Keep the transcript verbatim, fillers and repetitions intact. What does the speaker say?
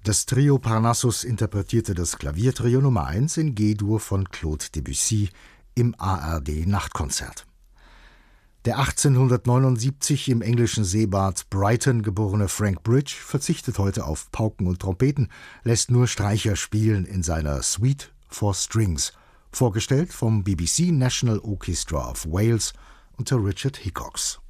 Das Trio Parnassus interpretierte das Klaviertrio Nummer eins in G-Dur von Claude Debussy im A R D-Nachtkonzert. Der achtzehnhundertneunundsiebzig im englischen Seebad Brighton geborene Frank Bridge verzichtet heute auf Pauken und Trompeten, lässt nur Streicher spielen in seiner Suite for Strings, vorgestellt vom B B C National Orchestra of Wales unter Richard Hickox.